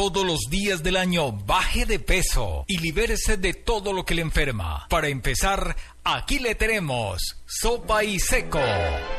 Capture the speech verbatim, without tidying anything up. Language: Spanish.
todos los días del año baje de peso y libérese de todo lo que le enferma. Para empezar, aquí le tenemos Sopa y Seco.